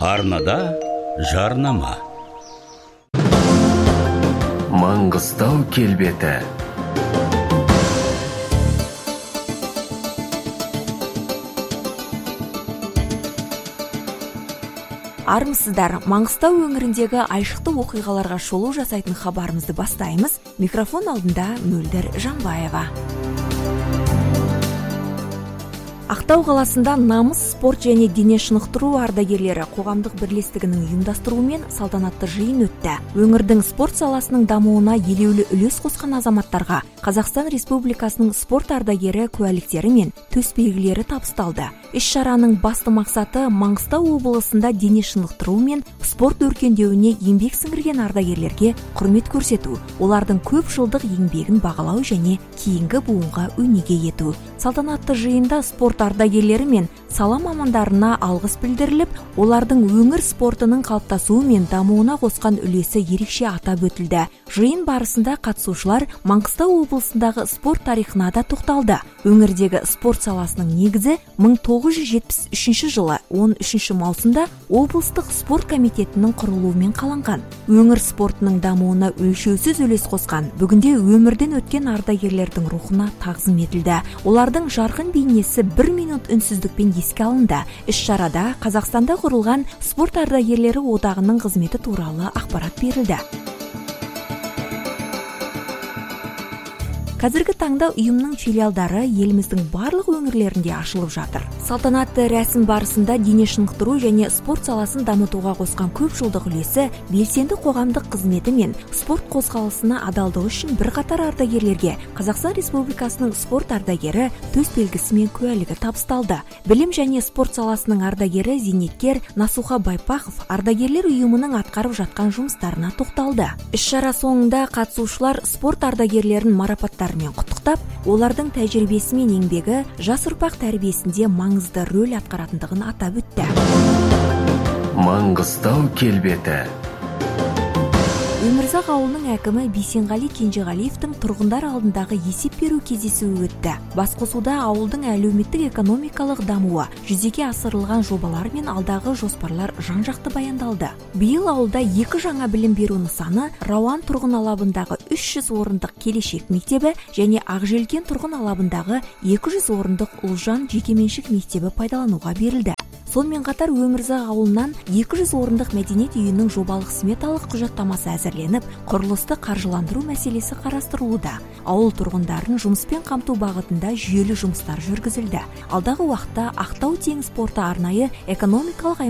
Арнада жарнама. Маңғыстау келбеті. Армысыздар, Маңғыстау өңіріндегі айшықты оқиғаларға шолу жасайтын хабарымызды бастаймыз. Микрофон алдында Мөлдір Жанбаева. Ақтау қаласында намыс спорт және дене шынықтыру ардагерлері қоғамдық бірлестігінің ұйымдастыруымен салтанатты жиын өтті. Өңірдің спорт саласының дамуына елеулі үлес қосқан азаматтарға Қазақстан Республикасының спорт ардагері куәліктері мен төсбелгілері табысталды. Іс-шараның басты мақсаты Маңғыстау облысында дене шынықтыру мен спорт өркендеуіне еңбек сіңірген ардагерлерге құрмет көрсету, олардың көп жылдық еңбегін бағалау және кейінгі буынға өнеге ету. Салтанатты жиында спорт ардагерлері мен сала мамандарына алғыс білдіріліп, олардың өңір спортының қалыптасуы мен дамуына қосқан үлесі ерекше атап өтілді. Жиын барысында қатысушылар Маңғыстау облысындағы спорт тарихына да тоқталды. Өңірдегі спорт саласының негізі 1973 жылы 13 маусымда облыстық спорт комитетінің құрылуымен қаланған. Өңір спортының дамуына өлшеусіз үлес қосқан, бүгінде өмірден өткен ардагерлердің рухына тағзым етілді. Олардың жарқын бейнесі 1 минут үнсіздікпен еске алынды. Іс-шарада Қазақстанда құрылған спорт ардагерлері одағының қызметі туралы ақпарат берілді. Қазіргі таңда ұйымның филиалдары еліміздің барлық өңірлерінде ашылып жатыр. Салтанатты рәсім барысында дене шынықтыру және спорт саласын дамытуға қосқан көп жылдық үлесі, белсенді қоғамдық қызметі мен спорт қозғалысына адалдығы үшін бірқатар ардагерлерге Қазақстан Республикасының спорт ардагері төсбелгісі мен куәлігі табысталды. Білім және спорт саласының ардагері зейнеткер Насуха Байпақов ардагерлер ұйымының атқарып жатқан жұмыстарына тоқталды. Іс-шара соңында қатысушылар спорт ардагерлерін марапаттарымен құттықтап, олардың тәжірибесі мен еңбегі жас ұрпақ тәрбиесінде маңызды рөл атқаратындығын атап өтті. Маңғыстау келбеті. Өмірзақ ауылының әкімі Бейсенғали Кенжеғалиевтің тұрғындар алдындағы есеп беру кездесуі өтті. Басқосуда ауылдың әлеуметтік экономикалық дамуы, жүзеге асырылған жобалар мен алдағы жоспарлар жан-жақты баяндалды. Биыл ауылда 2 жаңа білім беру нысаны, Рауан тұрғын алабындағы 300 орындық келешек мектебі және Ақжелкен тұрғын алабындағы 200 орындық Ұлжан жекеменшік мектебі пайдалануға берілді. Сонымен қатар Өмірзақ ауылынан 200 орындық мәдениет үйінің жобалық сметалық құжаттамасы әзірленіп, құрылысты қаржыландыру мәселесі қарастырылуда. Ауыл тұрғындарын жұмыспен қамту бағытында жүйелі жұмыстар жүргізілді. Алдағы уақытта Ақтау теңіз порты арнайы экономикалық